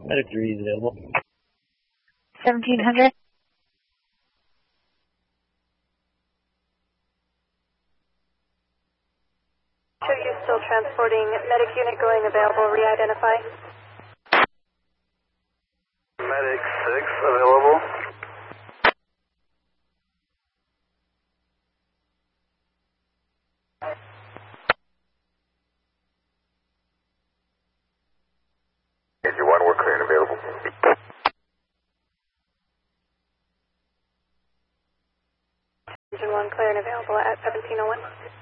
Medic 3 is available. 1700. Sure, you're still transporting. Medic unit going available. Re-identify. Medic 6 available. Engine 1, we're clear and available. Engine 1 clear and available at 1701.